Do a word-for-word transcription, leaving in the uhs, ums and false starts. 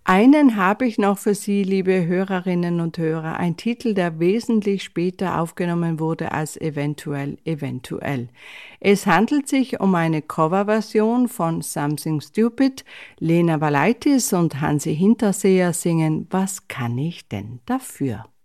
Einen habe ich noch für Sie, liebe Hörerinnen und Hörer, ein Titel, der wesentlich später aufgenommen wurde als Eventuell, Eventuell. Es handelt sich um eine Coverversion von Something Stupid. Lena Valaitis und Hansi Hinterseher singen Was kann ich denn dafür?